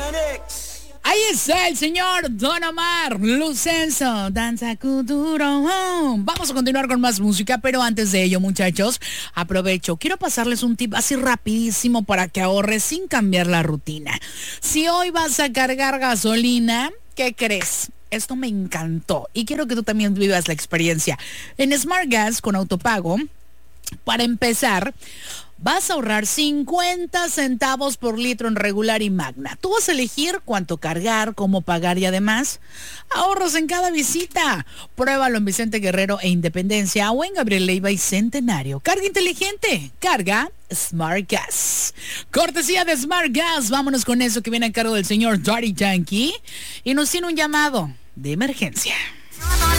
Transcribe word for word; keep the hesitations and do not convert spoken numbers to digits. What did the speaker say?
Ahí está el señor Don Omar, Lucenzo, Danza Kuduro. Vamos a continuar con más música, pero antes de ello, muchachos, aprovecho. Quiero pasarles un tip así rapidísimo para que ahorres sin cambiar la rutina. Si hoy vas a cargar gasolina, ¿qué crees? Esto me encantó y quiero que tú también vivas la experiencia. En Smart Gas con autopago, para empezar, vas a ahorrar cincuenta centavos por litro en regular y magna. Tú vas a elegir cuánto cargar, cómo pagar y además ahorros en cada visita. Pruébalo en Vicente Guerrero e Independencia o en Gabriel Leiva y Centenario. Carga inteligente, carga Smart Gas. Cortesía de Smart Gas. Vámonos con eso que viene a cargo del señor Daddy Yankee y nos tiene un llamado de emergencia.